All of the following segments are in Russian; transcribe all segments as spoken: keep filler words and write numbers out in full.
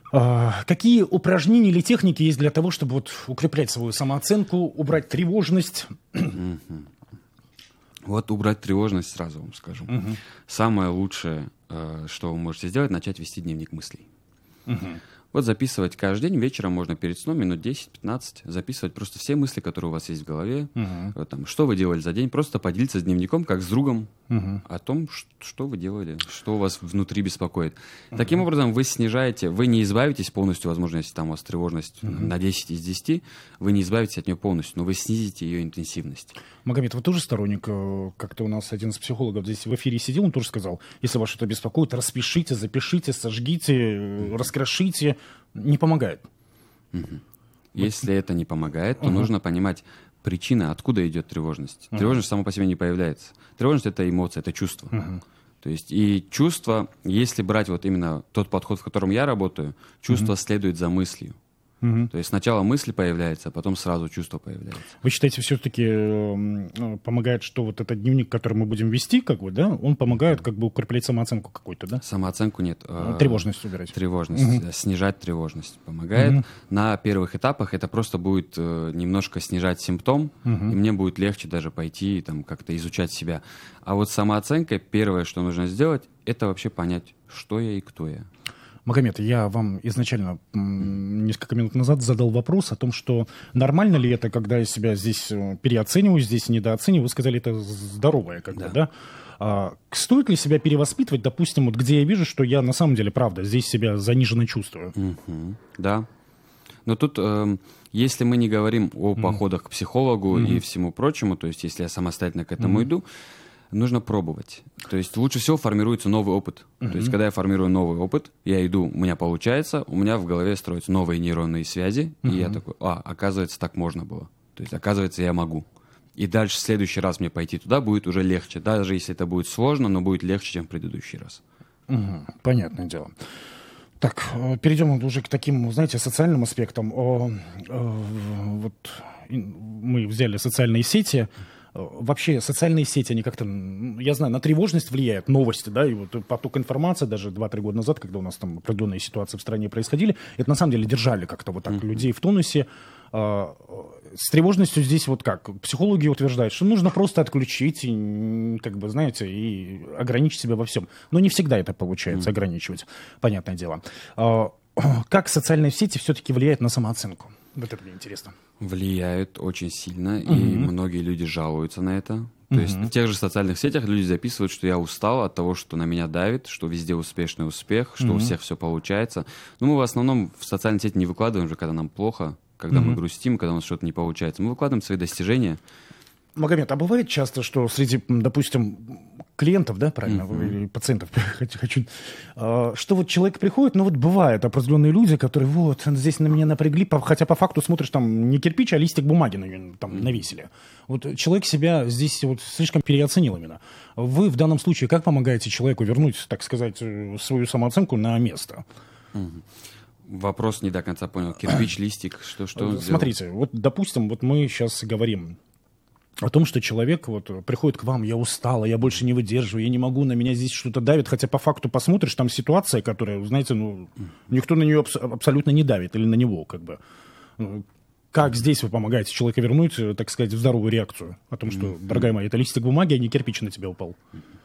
А, какие упражнения или техники есть для того, чтобы вот укреплять свою самооценку, убрать тревожность? Вот убрать тревожность, сразу вам скажу. Угу. Самое лучшее, что вы можете сделать, начать вести дневник мыслей. Угу. Вот записывать каждый день, вечером можно перед сном, минут десять-пятнадцать, записывать просто все мысли, которые у вас есть в голове, угу. там, что вы делали за день, просто поделиться с дневником, как с другом, угу. о том, что вы делали, что у вас внутри беспокоит. Угу. Таким образом, вы снижаете, вы не избавитесь полностью, возможно, если там у вас тревожность угу. на десять из десяти, вы не избавитесь от нее полностью, но вы снизите ее интенсивность. Магомед, вы тоже сторонник, как-то у нас один из психологов здесь в эфире сидел, он тоже сказал, если вас что-то беспокоит, распишите, запишите, сожгите, mm-hmm. раскрошите, не помогает. Mm-hmm. Если вот. это не помогает, то uh-huh. нужно понимать причину, откуда идет тревожность. Uh-huh. Тревожность сама по себе не появляется. Тревожность — это эмоция, это чувство. Uh-huh. То есть и чувство, если брать вот именно тот подход, в котором я работаю, чувство uh-huh. следует за мыслью. Угу. То есть сначала мысль появляется, а потом сразу чувство появляется. Вы считаете, все-таки э, помогает, что вот этот дневник, который мы будем вести, как бы, да, он помогает как бы укреплять самооценку какую-то, да? Самооценку нет. Э, тревожность убирать. Тревожность, угу. снижать тревожность помогает. Угу. На первых этапах это просто будет э, немножко снижать симптом, угу. и мне будет легче даже пойти и там как-то изучать себя. А вот самооценка, первое, что нужно сделать, это вообще понять, что я и кто я. Магомед, я вам изначально м, несколько минут назад задал вопрос о том, что нормально ли это, когда я себя здесь переоцениваю, здесь недооцениваю. Вы сказали, это здоровое, как бы, да? да? А, стоит ли себя перевоспитывать, допустим, вот где я вижу, что я на самом деле, правда, здесь себя заниженно чувствую? Mm-hmm. Да. Но тут, э, если мы не говорим о mm-hmm. походах к психологу mm-hmm. и всему прочему, то есть если я самостоятельно к этому mm-hmm. иду, нужно пробовать. То есть лучше всего формируется новый опыт. Uh-huh. То есть когда я формирую новый опыт, я иду, у меня получается, у меня в голове строятся новые нейронные связи, uh-huh. и я такой, а, оказывается, так можно было. То есть, оказывается, я могу. И дальше в следующий раз мне пойти туда будет уже легче. Даже если это будет сложно, но будет легче, чем в предыдущий раз. Uh-huh. Понятное дело. Так, перейдем уже к таким, знаете, социальным аспектам. О, о, вот мы взяли социальные сети. Вообще социальные сети, они как-то, я знаю, на тревожность влияют, новости, да, и вот поток информации, даже два-три года назад, когда у нас там определенные ситуации в стране происходили, это на самом деле держали как-то вот так mm-hmm. людей в тонусе. С тревожностью здесь вот как? Психологи утверждают, что нужно просто отключить, и, как бы, знаете, и ограничить себя во всем. Но не всегда это получается, mm-hmm. ограничивать, понятное дело. Как социальные сети все-таки влияют на самооценку? Вот это мне интересно. Влияют очень сильно, угу. и многие люди жалуются на это. То угу. есть в тех же социальных сетях люди записывают, что я устал от того, что на меня давит, что везде успешный успех, что угу. у всех все получается. Но мы в основном в социальные сети не выкладываем же, когда нам плохо, когда угу. мы грустим, когда у нас что-то не получается. Мы выкладываем свои достижения. Магомед, а бывает часто, что среди, допустим, клиентов, да, правильно, uh-huh. или пациентов, хочу, что вот человек приходит, ну вот бывают определенные люди, которые вот здесь на меня напрягли, хотя по факту смотришь, там не кирпич, а листик бумаги там uh-huh. навесили. Вот человек себя здесь вот слишком переоценил именно. Вы в данном случае как помогаете человеку вернуть, так сказать, свою самооценку на место? Uh-huh. Вопрос не до конца понял. Кирпич, листик, что, что он Смотрите, сделал? вот, допустим, вот мы сейчас говорим о том, что человек вот приходит к вам, я устала, я больше не выдерживаю, я не могу, на меня здесь что-то давит, хотя по факту посмотришь, там ситуация, которая, знаете, ну, никто на нее абс- абсолютно не давит, или на него, как бы. Как здесь вы помогаете человеку вернуть, так сказать, в здоровую реакцию о том, что, дорогая моя, это листик бумаги, а не кирпич на тебя упал?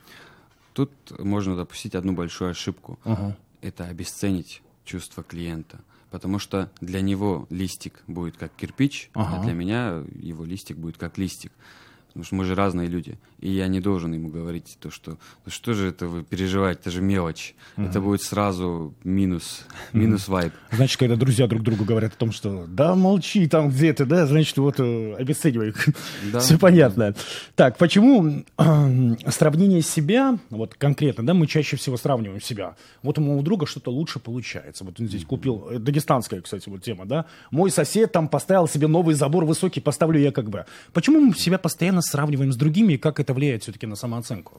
Тут можно допустить одну большую ошибку. Ага. Это обесценить чувство клиента. Потому что для него листик будет как кирпич, ага. а для меня его листик будет как листик. Потому что мы же разные люди. И я не должен ему говорить то, что ну что же это вы переживаете, это же мелочь. Uh-huh. Это будет сразу минус, uh-huh. минус вайб. Значит, когда друзья друг другу говорят о том, что да молчи там где ты, да, значит, вот обесценивай. Да. Все понятно. Так, почему э, сравнение себя, вот конкретно, да, мы чаще всего сравниваем себя. Вот у моего друга что-то лучше получается. Вот он здесь uh-huh. купил, э, дагестанская, кстати, вот тема, да. Мой сосед там поставил себе новый забор высокий, поставлю я как бы. Почему мы себя постоянно сравниваем с другими, и как это влияет все-таки на самооценку?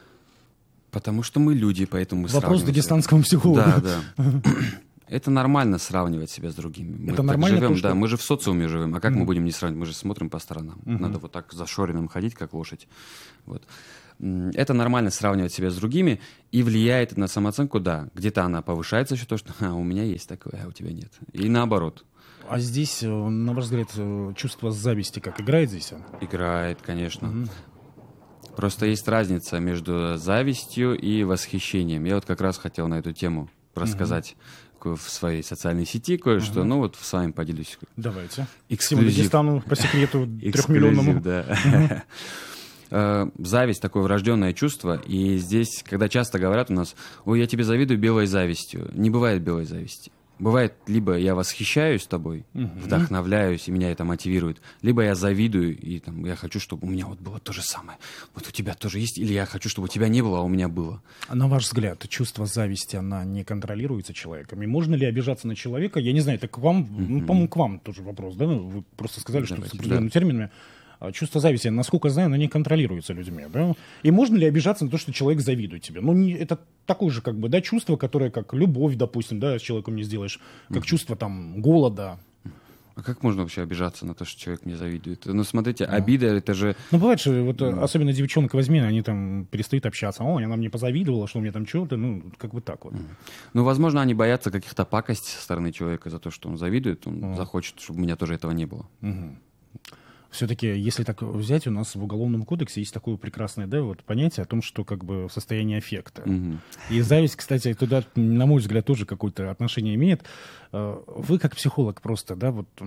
Потому что мы люди, поэтому мы Вопрос дагестанскому психологу. Да, да. Это нормально сравнивать себя с другими. Мы это нормально живем, то, что... да, мы же в социуме живем, а как mm-hmm. мы будем не сравнивать? Мы же смотрим по сторонам. Mm-hmm. Надо вот так зашоренным ходить, как лошадь. Вот. это нормально сравнивать себя с другими, и влияет на самооценку, да. Где-то она повышается еще то, что а, у меня есть такое, а у тебя нет. И наоборот. А здесь, на ваш взгляд, чувство зависти как играет здесь? Играет, конечно. Угу. Просто есть разница между завистью и восхищением. Я вот как раз хотел на эту тему рассказать uh-huh. в своей социальной сети кое-что. Uh-huh. Ну вот с вами поделюсь. Давайте. Эксклюзив. Стану по секрету трехмиллионному. Да. Зависть — такое врожденное чувство. И здесь, когда часто говорят у нас, ой, я тебе завидую белой завистью. Не бывает белой зависти. Бывает, либо я восхищаюсь тобой, uh-huh. вдохновляюсь, и меня это мотивирует, либо я завидую, и там, я хочу, чтобы у меня вот было то же самое. Вот у тебя тоже есть, или я хочу, чтобы у тебя не было, а у меня было. А на ваш взгляд, чувство зависти, она не контролируется человеком? И можно ли обижаться на человека? Я не знаю, это к вам, uh-huh. ну, по-моему, к вам тоже вопрос, да? Вы просто сказали, Давайте, что с определенными да. терминами. Чувство зависти, насколько я знаю, оно не контролируется людьми, да? И можно ли обижаться на то, что человек завидует тебе? Ну, не, это такое же, как бы, да, чувство, которое, как любовь, допустим, да, с человеком не сделаешь, как mm-hmm. чувство, там, голода. А как можно вообще обижаться на то, что человек мне завидует? Ну, смотрите, mm-hmm. обида, это же... Ну, бывает же, вот, mm-hmm. особенно девчонок возьми, они там перестают общаться. О, она мне позавидовала, что у меня там что-то, ну, как бы так вот. Mm-hmm. Ну, возможно, они боятся каких-то пакостей со стороны человека за то, что он завидует, он mm-hmm. захочет, чтобы у меня тоже этого не было. Mm-hmm. Все-таки, если так взять, у нас в Уголовном кодексе есть такое прекрасное, да, вот понятие о том, что как бы состояние аффекта. Mm-hmm. И зависть, кстати, туда, на мой взгляд, тоже какое-то отношение имеет. Вы как психолог просто, да, вот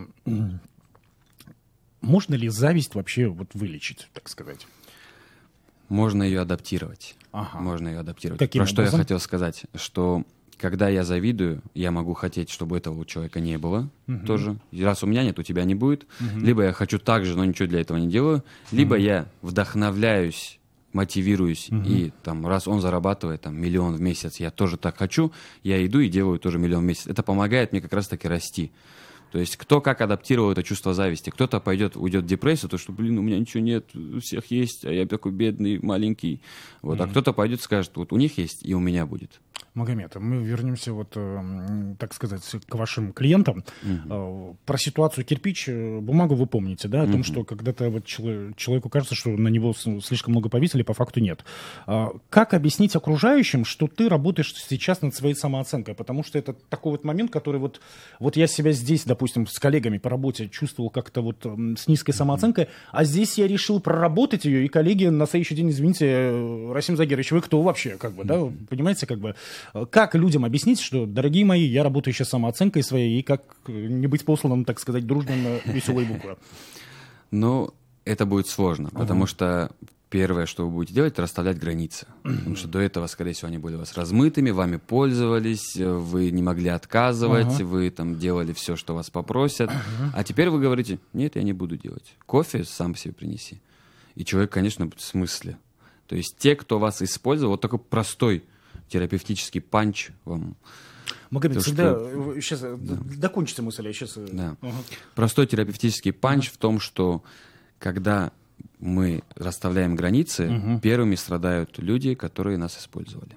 можно ли зависть вообще вот вылечить, так сказать? Можно ее адаптировать. Ага. Можно ее адаптировать. Каким Про образом? Что я хотел сказать, что когда я завидую, я могу хотеть, чтобы этого у человека не было uh-huh. тоже. И раз у меня нет, у тебя не будет. Uh-huh. Либо я хочу так же, но ничего для этого не делаю. Либо uh-huh. я вдохновляюсь, мотивируюсь, uh-huh. и там, раз он зарабатывает там, миллион в месяц, я тоже так хочу, я иду и делаю тоже миллион в месяц. Это помогает мне как раз-таки расти. То есть кто как адаптировал это чувство зависти. Кто-то пойдет, уйдет в депрессию, то что, блин, у меня ничего нет, у всех есть, а я такой бедный, маленький. Вот. Mm-hmm. А кто-то пойдет и скажет, вот у них есть, и у меня будет. Магомед, мы вернемся, вот, э, так сказать, к вашим клиентам. Uh-huh. Э, про ситуацию кирпич, бумагу вы помните, да, о том, uh-huh. что когда-то вот чело- человеку кажется, что на него слишком много повесили, по факту нет. Э, как объяснить окружающим, что ты работаешь сейчас над своей самооценкой? Потому что это такой вот момент, который вот, вот я себя здесь, допустим, с коллегами по работе чувствовал как-то вот э, с низкой самооценкой, uh-huh. а здесь я решил проработать ее, и коллеги на следующий день, извините, Расим Загирович, вы кто вообще, как бы, uh-huh. да, понимаете, как бы... Как людям объяснить, что, дорогие мои, я работаю сейчас самооценкой своей, и как не быть посланным, так сказать, дружно на веселые буквы? Ну, это будет сложно, uh-huh. потому что первое, что вы будете делать, это расставлять границы. Uh-huh. Потому что до этого, скорее всего, они были у вас размытыми, вами пользовались, вы не могли отказывать, uh-huh. вы там делали все, что вас попросят. Uh-huh. А теперь вы говорите, нет, я не буду делать. Кофе сам себе принеси. И человек, конечно, в смысле. То есть те, кто вас использовал, вот такой простой терапевтический панч вам. Магомед, то, всегда... Что... Сейчас, да. Докончите мысль, я сейчас... Да. Угу. Простой терапевтический панч угу. в том, что когда мы расставляем границы, угу. первыми страдают люди, которые нас использовали.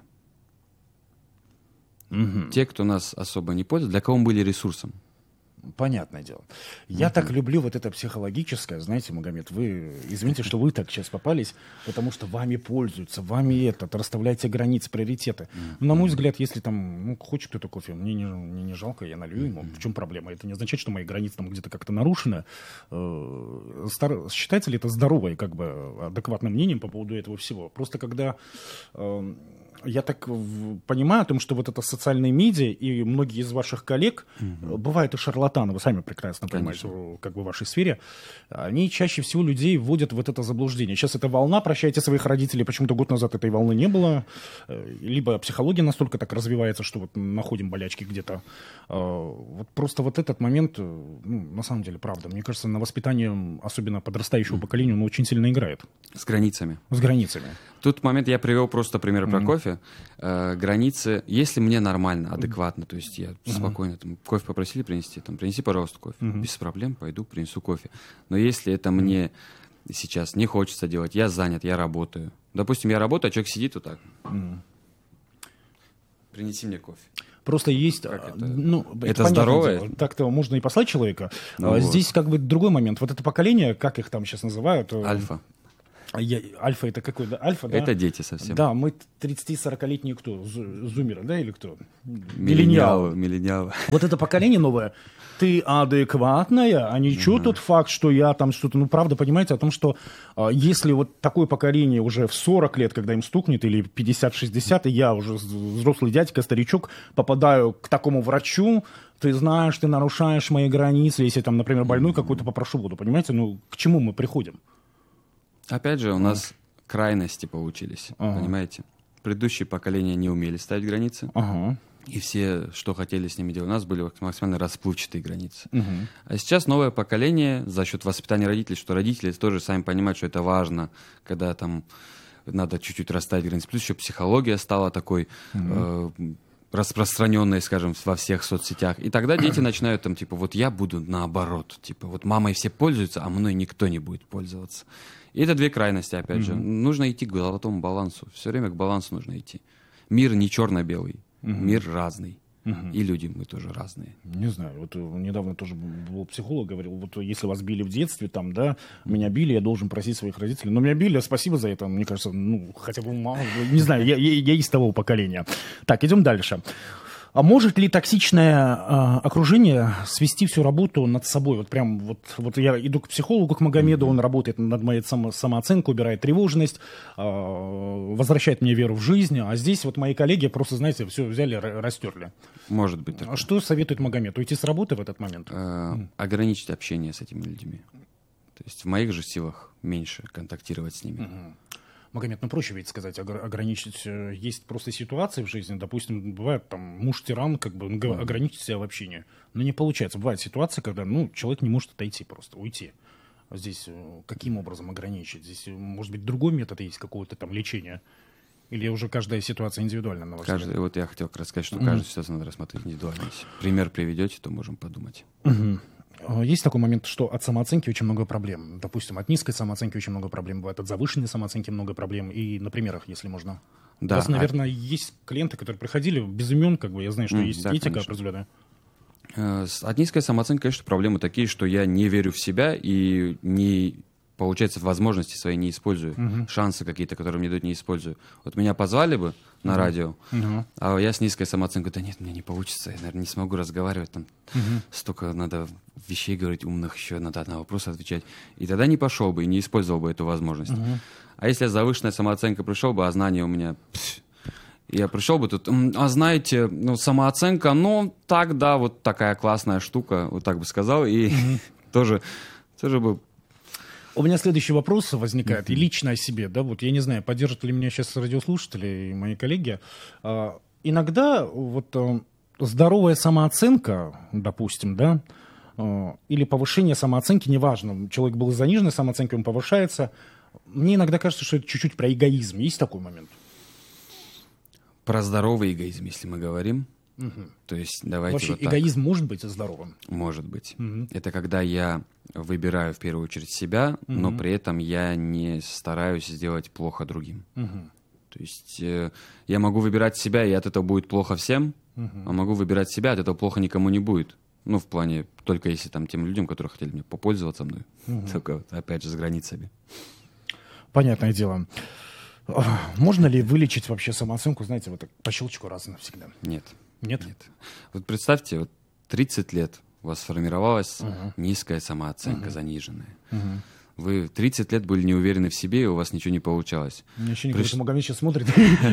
Угу. Те, кто нас особо не пользует, для кого мы были ресурсом. Понятное дело. Я mm-hmm. так люблю вот это психологическое, знаете, Магомед, вы, извините, что вы так сейчас попались, потому что вами пользуются, вами это, расставляйте границы, приоритеты. Mm-hmm. Но, на мой взгляд, если там, ну, хочет кто-то кофе, мне не, мне не жалко, я налью ему. Mm-hmm. В чем проблема? Это не означает, что мои границы там где-то как-то нарушены. Стар... Считается ли это здоровой, как бы, адекватным мнением по поводу этого всего? Просто когда... Я так понимаю о том, что вот это социальные медиа и многие из ваших коллег, угу. бывают и шарлатаны, вы сами прекрасно понимаете, Конечно. Как бы в вашей сфере, они чаще всего людей вводят в вот это заблуждение. Сейчас это волна, прощайте своих родителей, почему-то год назад этой волны не было, либо психология настолько так развивается, что вот находим болячки где-то. Вот просто вот этот момент, ну, на самом деле, правда, мне кажется, на воспитание, особенно подрастающего поколения, он очень сильно играет. С границами. С границами. Тут момент я привел просто пример про mm-hmm. кофе. Э, границы, если мне нормально, адекватно, то есть я mm-hmm. спокойно, там, кофе попросили принести, там, принеси, пожалуйста, кофе. Mm-hmm. Без проблем, пойду, принесу кофе. Но если это mm-hmm. мне сейчас не хочется делать, я занят, я работаю. Допустим, я работаю, а человек сидит вот так. Mm-hmm. Принеси мне кофе. Просто есть... Это, ну, это, это здоровое? Так-то можно и послать человека. Ну, Здесь вот. Как бы другой момент. Вот это поколение, как их там сейчас называют? Альфа. А я, альфа это какой? Да? Альфа, да? Это дети совсем. Да, мы тридцати-сорокалетние кто? Зумеры, да, или кто? Миллениалы. Миллениалы. Вот это поколение новое. Ты адекватная, а ничего mm-hmm. тот факт, что я там что-то... Ну, правда, понимаете, о том, что а, если вот такое поколение уже в сорок лет, когда им стукнет, или пятьдесят-шестьдесят, и я уже взрослый дядька, старичок, попадаю к такому врачу, ты знаешь, ты нарушаешь мои границы, если там, например, больной mm-hmm. какой-то попрошу буду, понимаете? Ну, к чему мы приходим? Опять же, у нас mm-hmm. крайности получились, uh-huh. понимаете? Предыдущие поколения не умели ставить границы. Uh-huh. И все, что хотели с ними делать, у нас были максимально расплывчатые границы. Uh-huh. А сейчас новое поколение за счет воспитания родителей, что родители тоже сами понимают, что это важно, когда там надо чуть-чуть расставить границы. Плюс еще психология стала такой uh-huh. э, распространенной, скажем, во всех соцсетях. И тогда дети начинают там, типа, вот я буду наоборот. Типа, вот мамой все пользуются, а мной никто не будет пользоваться. И это две крайности, опять uh-huh. же. Нужно идти к золотому балансу. Все время к балансу нужно идти. Мир не черно-белый. Uh-huh. Мир разный. Uh-huh. И люди мы тоже разные. Не знаю, вот недавно тоже был психолог, говорил, вот если вас били в детстве, там, да, меня били, я должен просить своих родителей. Но меня били, спасибо за это, мне кажется, ну, хотя бы мало, не знаю, я, я, я из того поколения. Так, идем дальше. А может ли токсичное а, окружение свести всю работу над собой? Вот прям вот, вот я иду к психологу, к Магомеду, mm-hmm. он работает над моей само, самооценкой, убирает тревожность, а, возвращает мне веру в жизнь. А здесь вот мои коллеги просто, знаете, все взяли, растерли. Может быть такое. А что советует Магомед? Уйти с работы в этот момент? А, mm. Ограничить общение с этими людьми. То есть в моих же силах меньше контактировать с ними. Mm-hmm. Магомед, ну проще ведь сказать, ограничить. Есть просто ситуации в жизни, допустим, бывает там муж-тиран, как бы mm-hmm. ограничить себя в общении. Но не получается. Бывает ситуация, когда ну, человек не может отойти просто, уйти. Здесь каким образом ограничить? Здесь, может быть, другой метод есть какого-то там лечения? Или уже каждая ситуация индивидуальна на ваш Каждый, взгляд? Вот я хотел как раз сказать, что mm-hmm. каждую ситуацию надо рассматривать индивидуально. Если пример приведете, то можем подумать. Mm-hmm. Есть такой момент, что от самооценки очень много проблем. Допустим, от низкой самооценки очень много проблем. Бывает от завышенной самооценки много проблем. И на примерах, если можно. Да, У вас, наверное, а... есть клиенты, которые приходили без имен, как бы я знаю, что mm, есть да, этика конечно. определенная. От низкой самооценки, конечно, проблемы такие, что я не верю в себя и не... Получается, возможности свои не использую, uh-huh. шансы какие-то, которые мне дают, не использую. Вот меня позвали бы на uh-huh. радио, uh-huh. а я с низкой самооценкой, да нет, мне не получится, я, наверное, не смогу разговаривать, там uh-huh. столько надо вещей говорить умных, еще надо на вопросы отвечать. И тогда не пошел бы и не использовал бы эту возможность. Uh-huh. А если я с завышенной самооценкой пришел бы, а знания у меня... Пфф, я пришел бы тут, а знаете, ну, самооценка, ну, так, да, вот такая классная штука, вот так бы сказал, и uh-huh. тоже, тоже бы... У меня следующий вопрос возникает, mm-hmm. и лично о себе, да, вот я не знаю, поддержат ли меня сейчас радиослушатели и мои коллеги. А, иногда вот а, здоровая самооценка, допустим, да, а, или повышение самооценки, неважно, человек был с заниженной самооценкой, он повышается, мне иногда кажется, что это чуть-чуть про эгоизм. Есть такой момент? Про здоровый эгоизм, если мы говорим. Угу. То есть давайте Вообще, вот так. Эгоизм может быть здоровым? Может быть. Угу. Это когда я выбираю в первую очередь себя, угу. но при этом я не стараюсь сделать плохо другим. Угу. То есть э, я могу выбирать себя, и от этого будет плохо всем, угу. а могу выбирать себя, от этого плохо никому не будет. Ну, в плане, только если там тем людям, которые хотели мне попользоваться мной, угу. только вот, опять же, с границами. Понятное дело. Можно ли вылечить вообще самооценку, знаете, вот так по щелчку раз и навсегда? Нет. Нет? Нет. Вот представьте, вот тридцать лет у вас сформировалась uh-huh. низкая самооценка, uh-huh. заниженная. Uh-huh. Вы тридцать лет были не уверены в себе, и у вас ничего не получалось. У меня ощущение, Приш... что Магомед сейчас смотрит.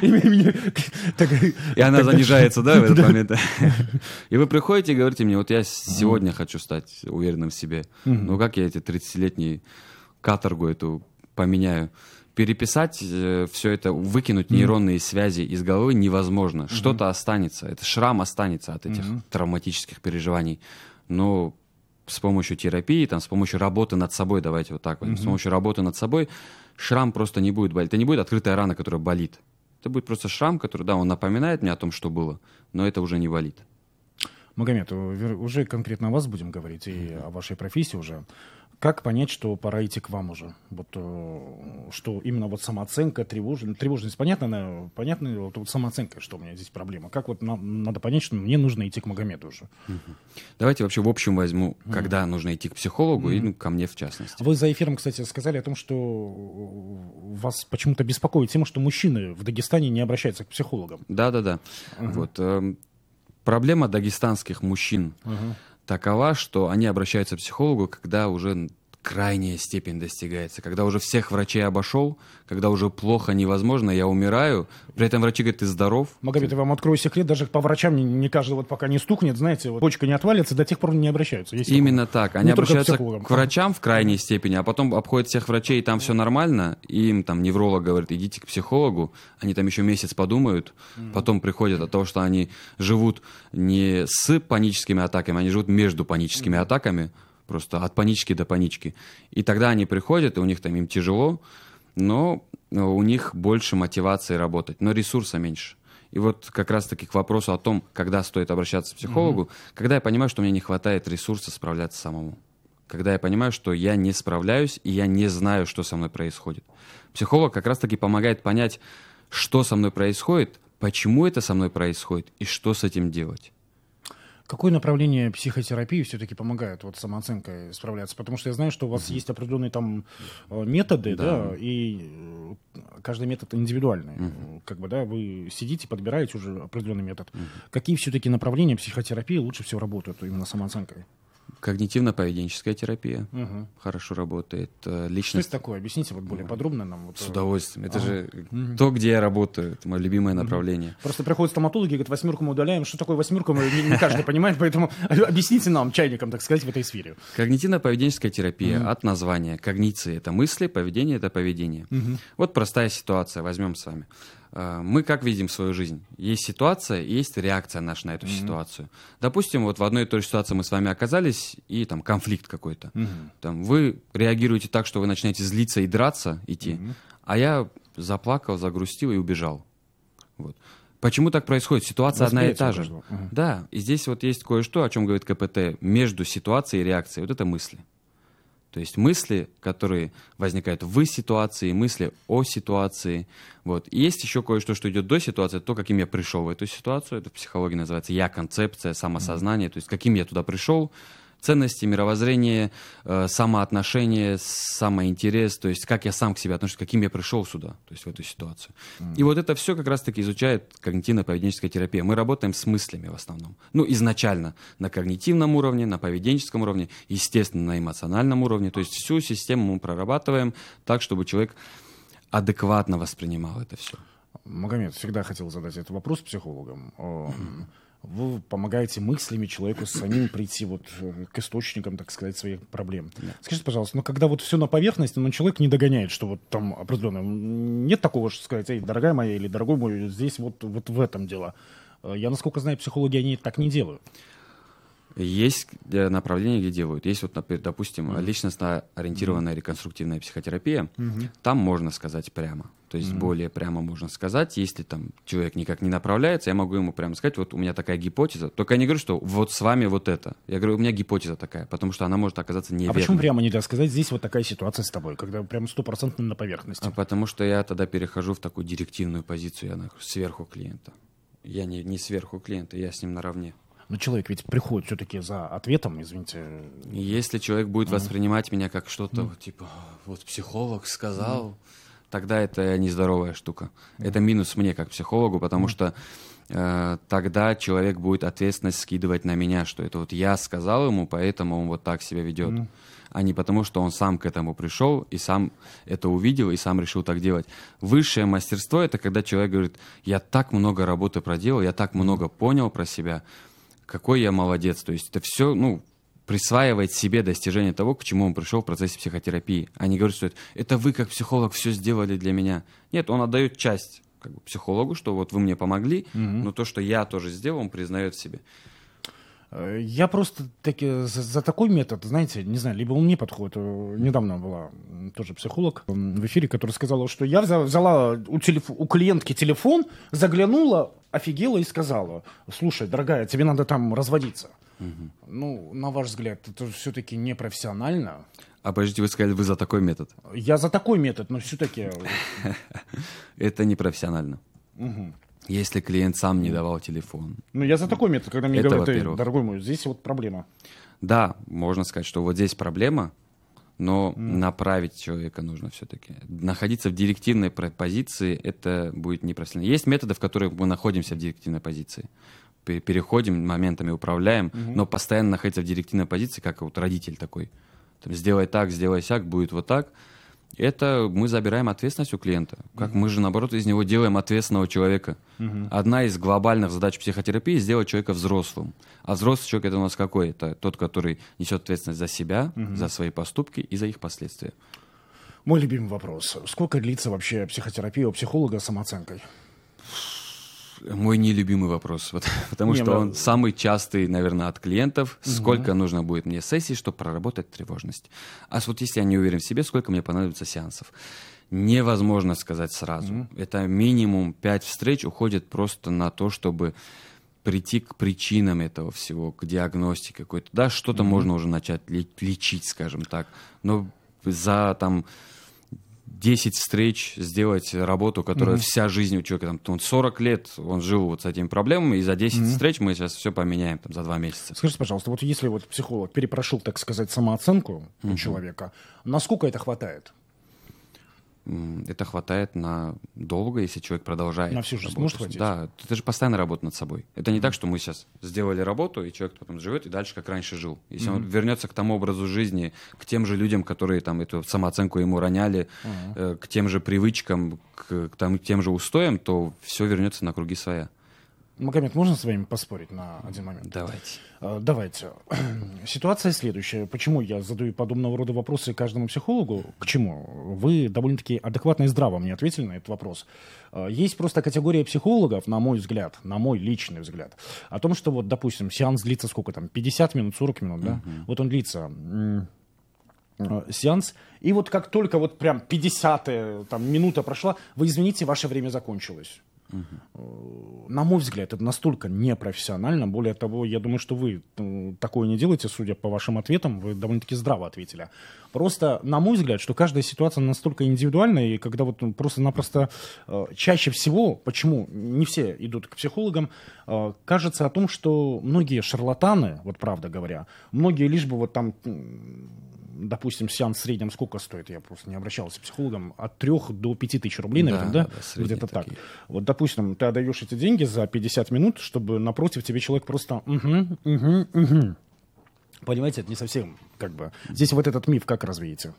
И она занижается, да, в этот момент? И вы приходите и говорите мне, вот я сегодня хочу стать уверенным в себе. Ну как я эти тридцатилетние каторгу эту поменяю? Переписать э, все это, выкинуть mm-hmm. нейронные связи из головы невозможно. Mm-hmm. Что-то останется. Это шрам останется от этих mm-hmm. травматических переживаний. Но с помощью терапии, там, с помощью работы над собой, давайте вот так вот, mm-hmm. с помощью работы над собой, шрам просто не будет болеть. Это не будет открытая рана, которая болит. Это будет просто шрам, который, да, он напоминает мне о том, что было, но это уже не болит. Магомед, уже конкретно о вас будем говорить и mm-hmm. о вашей профессии уже. Как понять, что пора идти к вам уже? Вот, что именно вот самооценка, тревожность, тревожность, понятно, она, понятно, вот, вот самооценка, что у меня здесь проблема. Как вот нам, надо понять, что мне нужно идти к Магомеду уже? Давайте вообще в общем возьму, mm. когда нужно идти к психологу mm. и ну, ко мне в частности. Вы за эфиром, кстати, сказали о том, что вас почему-то беспокоит тема, что мужчины в Дагестане не обращаются к психологам. Да-да-да. Uh-huh. Вот, э, проблема дагестанских мужчин uh-huh. такова, что они обращаются к психологу, когда уже крайняя степень достигается, когда уже всех врачей обошел, когда уже плохо, невозможно, я умираю, при этом врачи говорят, ты здоров. Магомед, я вам открою секрет, даже по врачам не, не каждый вот пока не стукнет, знаете, вот, почка не отвалится, до тех пор не обращаются. Есть Именно такое. так, они не обращаются к, к врачам в крайней степени, а потом обходят всех врачей, и там все нормально, и им там невролог говорит, идите к психологу, они там еще месяц подумают, mm-hmm. потом приходят от того, что они живут не с паническими атаками, они живут между паническими mm-hmm. атаками, просто от панички до панички. И тогда они приходят, и у них там им тяжело, но у них больше мотивации работать, но ресурса меньше. И вот как раз-таки к вопросу о том, когда стоит обращаться к психологу, mm-hmm. когда я понимаю, что мне не хватает ресурса справляться самому. Когда я понимаю, что я не справляюсь, и я не знаю, что со мной происходит. Психолог как раз-таки помогает понять, что со мной происходит, почему это со мной происходит, и что с этим делать. Какое направление психотерапии все-таки помогает вот самооценкой справляться? Потому что я знаю, что у вас mm-hmm. есть определенные там методы, да, да и каждый метод индивидуальный. Mm-hmm. Как бы, да, вы сидите, подбираете уже определенный метод. Mm-hmm. Какие все-таки направления психотерапии лучше всего работают именно самооценкой? Когнитивно-поведенческая терапия угу. хорошо работает. Личность... Что это такое? Объясните вот более подробно нам. Вот... С удовольствием. Это ага. же угу. то, где я работаю. Это мое любимое направление. Угу. Просто приходят стоматологи и говорят, восьмерку мы удаляем. Что такое восьмерка? Не, не каждый понимает, поэтому объясните нам, чайникам, так сказать, в этой сфере. Когнитивно-поведенческая терапия угу. от названия. Когниции — это мысли, поведение — это поведение. Угу. Вот простая ситуация. Возьмем с вами. Мы как видим свою жизнь? Есть ситуация, есть реакция наша на эту mm-hmm. ситуацию. Допустим, вот в одной и той же ситуации мы с вами оказались, и там конфликт какой-то. Mm-hmm. Там, вы реагируете так, что вы начинаете злиться и драться, идти, mm-hmm. а я заплакал, загрустил и убежал. Вот. Почему так происходит? Ситуация одна и та же. Mm-hmm. Да, и здесь вот есть кое-что, о чем говорит ка пэ тэ, между ситуацией и реакцией. Вот это мысли. То есть мысли, которые возникают в ситуации, мысли о ситуации. Вот. И есть еще кое-что, что идет до ситуации, то, каким я пришел в эту ситуацию. Это в психологии называется я-концепция, самосознание. Mm-hmm. То есть каким я туда пришел. Ценности, мировоззрение, э, самоотношение, самоинтерес, то есть как я сам к себе отношусь, каким я пришел сюда, то есть в эту ситуацию. Mm. И вот это все как раз-таки изучает когнитивно-поведенческая терапия. Мы работаем с мыслями в основном. Ну, изначально на когнитивном уровне, на поведенческом уровне, естественно, на эмоциональном уровне. То есть всю систему мы прорабатываем так, чтобы человек адекватно воспринимал это все. Магомед, всегда хотел задать этот вопрос психологам. Mm. Вы помогаете мыслями человеку самим прийти вот к источникам, так сказать, своих проблем. Yeah. Скажите, пожалуйста, ну когда вот все на поверхности, но человек не догоняет, что вот там определенно нет такого, что сказать, эй, дорогая моя или дорогой мой, здесь вот, вот в этом дело. Я, насколько знаю, психологи, они так не делают. Есть направления, где делают. Есть, вот, например, допустим, mm-hmm. личностно-ориентированная mm-hmm. реконструктивная психотерапия. Mm-hmm. Там можно сказать прямо. То есть mm-hmm. более прямо можно сказать. Если там человек никак не направляется, я могу ему прямо сказать, вот у меня такая гипотеза. Только я не говорю, что вот с вами вот это. Я говорю, у меня гипотеза такая, потому что она может оказаться неверной. А почему прямо нельзя сказать, здесь вот такая ситуация с тобой, когда прям стопроцентно на поверхности? А потому что я тогда перехожу в такую директивную позицию, я сверху клиента. Я не, не сверху клиента, я с ним наравне. Но человек ведь приходит все-таки за ответом, извините. Если человек будет mm-hmm. воспринимать меня как что-то, mm-hmm. типа, вот психолог сказал, mm-hmm. тогда это нездоровая штука. Mm-hmm. Это минус мне как психологу, потому mm-hmm. что э, тогда человек будет ответственность скидывать на меня, что это вот я сказал ему, поэтому он вот так себя ведет. Mm-hmm. А не потому, что он сам к этому пришел и сам это увидел и сам решил так делать. Высшее мастерство — это когда человек говорит, я так много работы проделал, я так много понял про себя, какой я молодец. То есть это все, ну, присваивает себе достижение того, к чему он пришел в процессе психотерапии. А не говорит, что это, это вы как психолог все сделали для меня. Нет, он отдает часть как бы психологу, что вот вы мне помогли, угу. но то, что я тоже сделал, он признает в себе. Я просто таки, за, за такой метод, знаете, не знаю, либо он мне подходит. Недавно была тоже психолог в эфире, которая сказала, что я взяла, взяла у, телеф- у клиентки телефон, заглянула, офигела и сказала, слушай, дорогая, тебе надо там разводиться. Угу. Ну, на ваш взгляд, это все-таки непрофессионально? А подождите, вы сказали, вы за такой метод? Я за такой метод, но все-таки... Это непрофессионально. Угу. Если клиент сам не давал телефон. Ну, я за такой метод, когда мне Это, говорят, во-первых. дорогой мой, здесь вот проблема. Да, можно сказать, что вот здесь проблема, но mm. направить человека нужно все-таки. Находиться в директивной позиции, это будет непрофессионально. Есть методы, в которых мы находимся в директивной позиции. Переходим, моментами управляем, mm-hmm. но постоянно находиться в директивной позиции, как вот родитель такой. Там, сделай так, сделай сяк, будет вот так. Это мы забираем ответственность у клиента. Как mm-hmm. мы же, наоборот, из него делаем ответственного человека. Mm-hmm. Одна из глобальных задач психотерапии — сделать человека взрослым. А взрослый человек — это у нас какой? Это тот, который несет ответственность за себя, mm-hmm. за свои поступки и за их последствия. Мой любимый вопрос. Сколько длится вообще психотерапия у психолога с самооценкой? Мой нелюбимый вопрос, потому Не, что да. он самый частый, наверное, от клиентов. Угу. Сколько нужно будет мне сессий, чтобы проработать тревожность? А вот если я не уверен в себе, сколько мне понадобится сеансов? Невозможно сказать сразу. Угу. Это минимум пять встреч уходит просто на то, чтобы прийти к причинам этого всего, к диагностике какой-то. Да, что-то угу. можно уже начать лечить, скажем так. Но за там... десять встреч сделать работу, которая mm-hmm. вся жизнь у человека, там, сорок лет он жил вот с этими проблемами, и за десять mm-hmm. встреч мы сейчас все поменяем там, за два месяца. Скажите, пожалуйста, вот если вот психолог перепрошил, так сказать, самооценку mm-hmm. у человека, насколько это хватает? Это хватает на долго, если человек продолжает. На всю жизнь работу. может хватить? Да, это же постоянно работа над собой. Это не mm-hmm. так, что мы сейчас сделали работу, и человек потом живет и дальше как раньше жил. Если mm-hmm. он вернется к тому образу жизни, к тем же людям, которые там эту самооценку ему роняли, mm-hmm. э, к тем же привычкам, к, к, там, к тем же устоям, то все вернется на круги своя. Магомед, можно с вами поспорить на один момент? Давайте. Uh, давайте. Ситуация следующая. Почему я задаю подобного рода вопросы каждому психологу? К чему? Вы довольно-таки адекватно и здраво мне ответили на этот вопрос. Uh, есть просто категория психологов, на мой взгляд, на мой личный взгляд, о том, что вот, допустим, сеанс длится сколько там, пятьдесят минут, сорок минут, да? Uh-huh. Вот он длится... сеанс, и вот как только вот прям пятидесятая там, минута прошла, вы извините, ваше время закончилось. Uh-huh. На мой взгляд, это настолько непрофессионально. Более того, я думаю, что вы такое не делаете, судя по вашим ответам, вы довольно-таки здраво ответили. Просто, на мой взгляд, что каждая ситуация настолько индивидуальна, и когда вот просто-напросто чаще всего, почему не все идут к психологам, кажется о том, что многие шарлатаны, вот правда говоря, многие лишь бы вот там... Допустим, сеанс в среднем сколько стоит? Я просто не обращался к психологам. От трех до пяти тысяч рублей, наверное, да? да? да Где-то так. Такие. Вот, допустим, ты отдаешь эти деньги за пятьдесят минут, чтобы напротив тебе человек просто... Угу, угу, угу. Понимаете, это не совсем как бы... Здесь вот этот миф как развеете?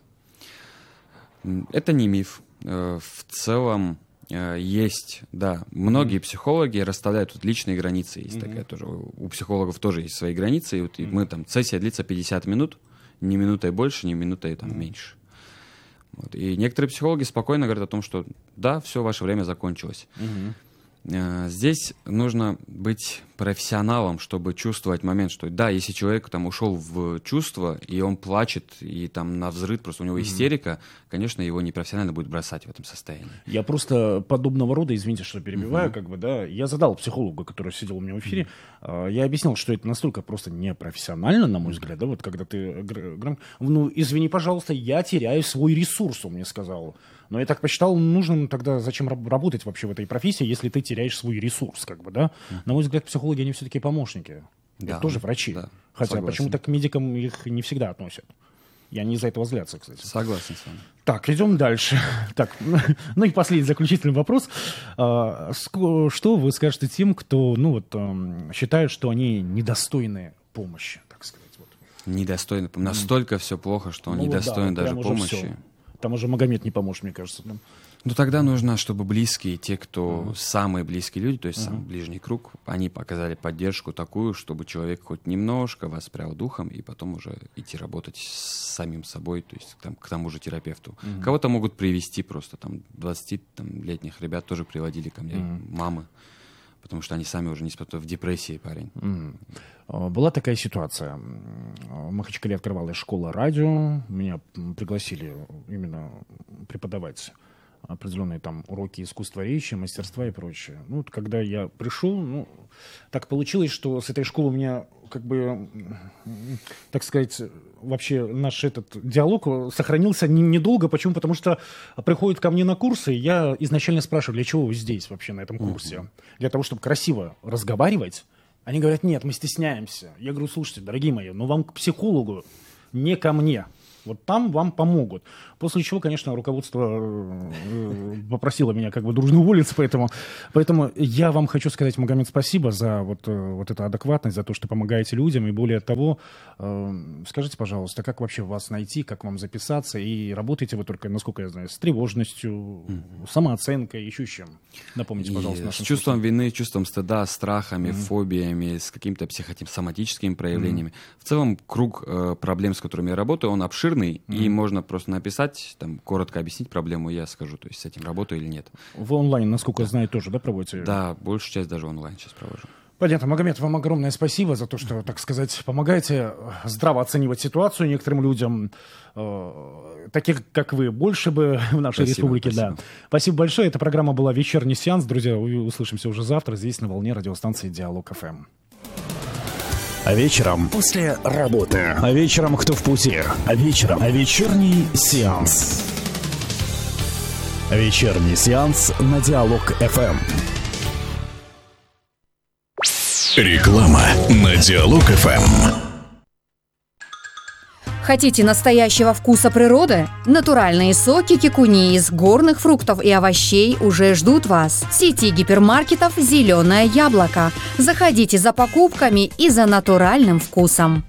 Это не миф. В целом есть, да, многие mm-hmm. психологи расставляют тут личные границы. Есть mm-hmm. такая тоже. У психологов тоже есть свои границы. И вот mm-hmm. мы там... Сессия длится пятьдесят минут. Ни минутой больше, ни минутой там, mm-hmm. меньше. Вот. И некоторые психологи спокойно говорят о том, что да, все, ваше время закончилось. Mm-hmm. Здесь нужно быть профессионалом, чтобы чувствовать момент, что да, если человек там ушел в чувство, и он плачет, и там навзрыд, просто у него истерика, mm-hmm. конечно, его непрофессионально будет бросать в этом состоянии. Я просто подобного рода, извините, что перебиваю, mm-hmm. как бы, да, я задал психологу, который сидел у меня в эфире, mm-hmm. я объяснил, что это настолько просто непрофессионально, на мой взгляд, да, вот когда ты, ну, извини, пожалуйста, я теряю свой ресурс, он мне сказал. Но я так посчитал, нужным тогда зачем работать вообще в этой профессии, если ты теряешь свой ресурс, как бы, да? Mm-hmm. На мой взгляд, психологи, они все-таки помощники. Да, это тоже врачи. Да, хотя согласен. Почему-то к медикам их не всегда относят. И они из-за этого злятся, кстати. Согласен с вами. Так, идем дальше. Так, ну и последний заключительный вопрос. Что вы скажете тем, кто, ну вот, считает, что они недостойны помощи, так сказать? Вот. Недостойны. Настолько mm. все плохо, что он ну, недостоин да, даже помощи. Все. Там уже Магомед не поможет, мне кажется. Да? Ну, тогда нужно, чтобы близкие, те, кто uh-huh. самые близкие люди, то есть uh-huh. самый ближний круг, они показали поддержку такую, чтобы человек хоть немножко воспрял духом и потом уже идти работать с самим собой, то есть там, к тому же терапевту. Uh-huh. Кого-то могут привести просто, там, двадцатилетних ребят тоже приводили ко мне, uh-huh. мамы, потому что они сами уже не способны, в депрессии парень. Mm. Была такая ситуация. В Махачкале открывалась школа радио. Меня пригласили именно преподавать определенные там уроки искусства речи, мастерства и прочее. Ну, вот когда я пришел, ну, так получилось, что с этой школы у меня, как бы, так сказать, вообще наш этот диалог сохранился недолго. Почему? Потому что приходят ко мне на курсы, я изначально спрашиваю, для чего вы здесь вообще на этом курсе? Mm-hmm. Для того, чтобы красиво разговаривать. Они говорят, нет, мы стесняемся. Я говорю, слушайте, дорогие мои, ну вам к психологу, не ко мне. Вот там вам помогут. После чего, конечно, руководство попросило меня как бы дружно уволиться, поэтому, поэтому я вам хочу сказать, Магомед, спасибо за вот, вот эту адекватность, за то, что помогаете людям, и более того, скажите, пожалуйста, как вообще вас найти, как вам записаться, и работаете вы только, насколько я знаю, с тревожностью, mm-hmm. самооценкой, еще с чем? Напомните, пожалуйста. С чувством слушателям. Вины, чувством стыда, страхами, mm-hmm. фобиями, с какими-то психосоматическими проявлениями. Mm-hmm. В целом, круг э, проблем, с которыми я работаю, он обширный, mm-hmm. и можно просто написать, там, коротко объяснить проблему, я скажу, то есть с этим работаю или нет. Вы онлайн, насколько я знаю, тоже, да, проводите? Да, большую часть даже онлайн сейчас провожу. Понятно. Магомед, вам огромное спасибо за то, что, так сказать, помогаете здраво оценивать ситуацию некоторым людям, э, таких, как вы, больше бы в нашей спасибо, республике. Спасибо. Да. Спасибо большое. Эта программа была «Вечерний сеанс». Друзья, услышимся уже завтра здесь, на волне радиостанции «Диалог эф эм». А вечером после работы. А вечером кто в пути. А вечером а вечерний сеанс. Вечерний сеанс на Диалог эф эм. Реклама на Диалог эф эм. Хотите настоящего вкуса природы? Натуральные соки кикуни из горных фруктов и овощей уже ждут вас. В сети гипермаркетов «Зеленое яблоко». Заходите за покупками и за натуральным вкусом.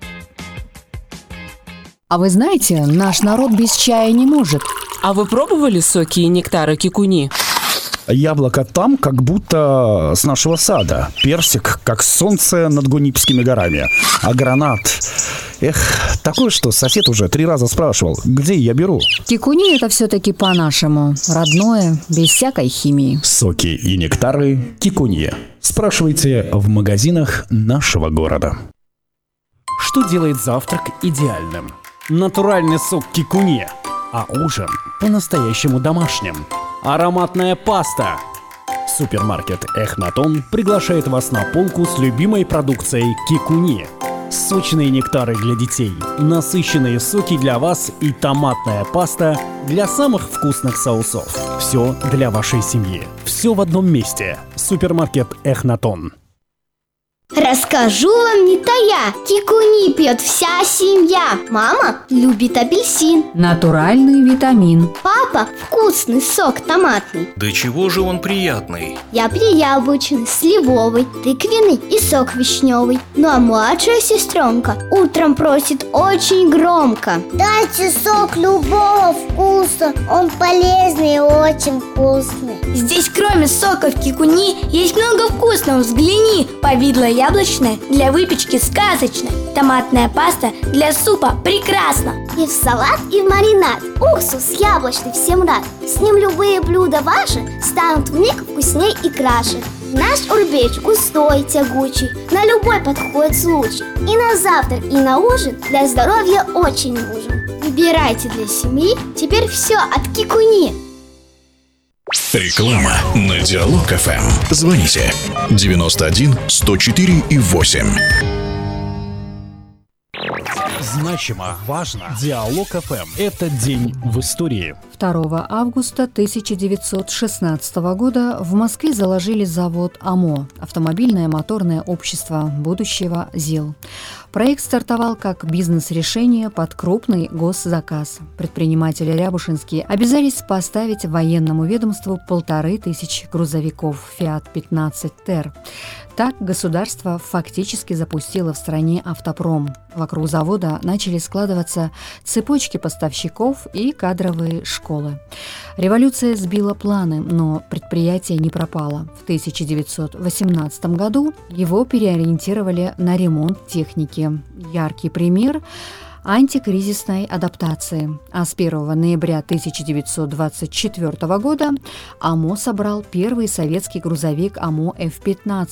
А вы знаете, наш народ без чая не может. А вы пробовали соки и нектары кикуни? Яблоко там, как будто с нашего сада. Персик, как солнце над Гунипскими горами. А гранат... Эх, такое, что сосед уже три раза спрашивал, где я беру. Кикуни – это все-таки по-нашему. Родное, без всякой химии. Соки и нектары кикуни. Спрашивайте в магазинах нашего города. Что делает завтрак идеальным? Натуральный сок кикуни. А ужин по-настоящему домашним. Ароматная паста. Супермаркет «Эхнатон» приглашает вас на полку с любимой продукцией кикуни. Сочные нектары для детей, насыщенные соки для вас и томатная паста для самых вкусных соусов. Все для вашей семьи. Все в одном месте. Супермаркет «Эхнатон». Расскажу вам не тая, кикуни пьет вся семья. Мама любит апельсин. Натуральный витамин. Папа вкусный сок томатный. Да чего же он приятный? Я прияблочный, сливовый, тыквенный и сок вишневый. Ну а младшая сестренка утром просит очень громко: дайте сок любого вкуса, он полезный и очень вкусный. Здесь кроме соков кикуни есть много вкусного, взгляни. Повидло яблочное для выпечки сказочно. Томатная паста для супа прекрасно. И в салат, и в маринад. Уксус яблочный всем рад. С ним любые блюда ваши станут вмиг вкусней и краше. Наш урбеч густой, тягучий, на любой подходит случай. И на завтрак, и на ужин для здоровья очень нужен. Выбирайте для семьи теперь все от кикуни. Реклама на Диалог эф эм. Звоните девяносто один сто четыре и восемь. Значимо, важно. Диалог эф эм. Это день в истории. второго августа тысяча девятьсот шестнадцатого года в Москве заложили завод АМО – Автомобильное моторное общество будущего ЗИЛ. Проект стартовал как бизнес-решение под крупный госзаказ. Предприниматели рябушинские обязались поставить военному ведомству полторы тысячи грузовиков «Фиат пятнадцать Т». Так государство фактически запустило в стране автопром. Вокруг завода начали складываться цепочки поставщиков и кадровые школы. Революция сбила планы, но предприятие не пропало. В тысяча девятьсот восемнадцатом году его переориентировали на ремонт техники. Яркий пример – антикризисной адаптации. А с первого ноября тысяча девятьсот двадцать четвёртого года АМО собрал первый советский грузовик АМО эф пятнадцать.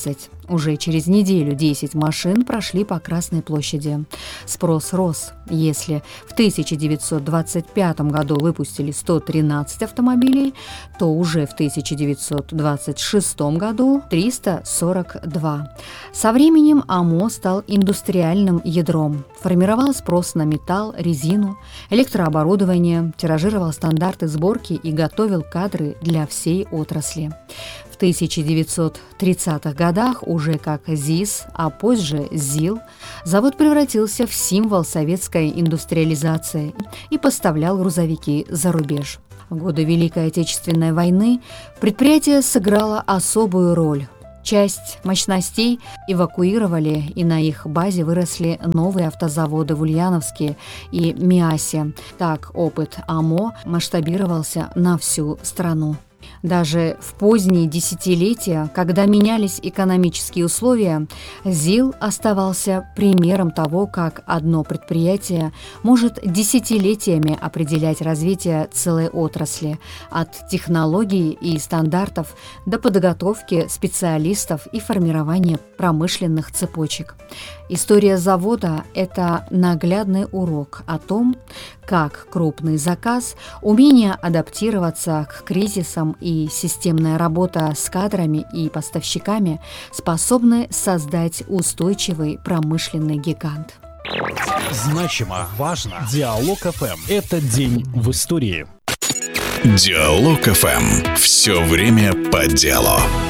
Уже через неделю десять машин прошли по Красной площади. Спрос рос. Если в тысяча девятьсот двадцать пятом году выпустили сто тринадцать автомобилей, то уже в тысяча девятьсот двадцать шестом году триста сорок два. Со временем АМО стал индустриальным ядром. Формировал спрос на металл, резину, электрооборудование, тиражировал стандарты сборки и готовил кадры для всей отрасли. В тысяча девятьсот тридцатых годах уже как ЗИС, а позже ЗИЛ, завод превратился в символ советской индустриализации и поставлял грузовики за рубеж. В годы Великой Отечественной войны предприятие сыграло особую роль. Часть мощностей эвакуировали, и на их базе выросли новые автозаводы в Ульяновске и Миасе. Так опыт АМО масштабировался на всю страну. Даже в поздние десятилетия, когда менялись экономические условия, ЗИЛ оставался примером того, как одно предприятие может десятилетиями определять развитие целой отрасли, от технологий и стандартов до подготовки специалистов и формирования промышленных цепочек. История завода – это наглядный урок о том, как крупный заказ, умение адаптироваться к кризисам и системная работа с кадрами и поставщиками способны создать устойчивый промышленный гигант. Значимо, важно. Диалог эф эм. Это день в истории. Диалог эф эм. Все время по делу.